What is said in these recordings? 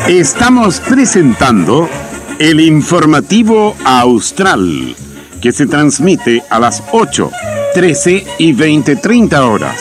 Estamos presentando el informativo Austral, que se transmite a las 8, 13 y 20:30 horas.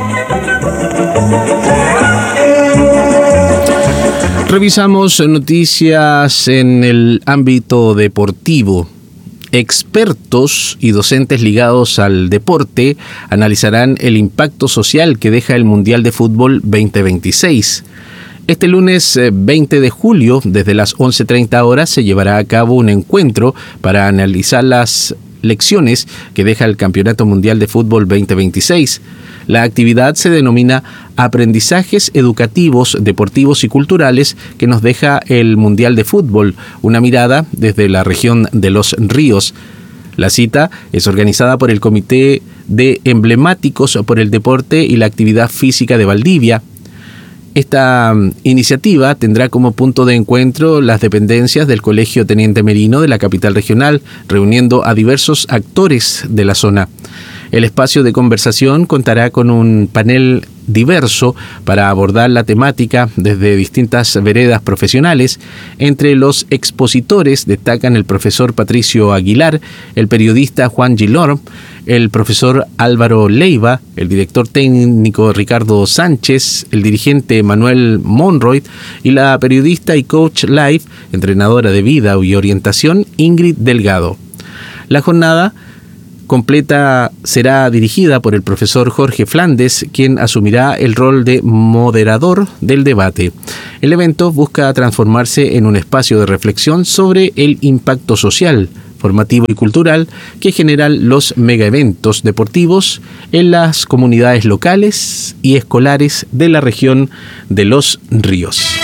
Revisamos noticias en el ámbito deportivo. Expertos y docentes ligados al deporte analizarán el impacto social que deja el Mundial de Fútbol 2026. Este lunes 20 de julio, desde las 11:30 horas, se llevará a cabo un encuentro para analizar las lecciones que deja el Campeonato Mundial de Fútbol 2026. La actividad se denomina Aprendizajes Educativos, Deportivos y Culturales que nos deja el Mundial de Fútbol, una mirada desde la región de Los Ríos. La cita es organizada por el Comité de Emblemáticos por el Deporte y la Actividad Física de Valdivia. Esta iniciativa tendrá como punto de encuentro las dependencias del Colegio Teniente Merino de la capital regional, reuniendo a diversos actores de la zona. El espacio de conversación contará con un panel diverso para abordar la temática desde distintas veredas profesionales. Entre los expositores destacan el profesor Patricio Aguilar, el periodista Juan Gilor, el profesor Álvaro Leiva, el director técnico Ricardo Sánchez, el dirigente Manuel Monroy y la periodista y coach life, entrenadora de vida y orientación Ingrid Delgado. La jornada completa será dirigida por el profesor Jorge Flandes, quien asumirá el rol de moderador del debate. El evento busca transformarse en un espacio de reflexión sobre el impacto social, formativo y cultural que generan los megaeventos deportivos en las comunidades locales y escolares de la región de Los Ríos.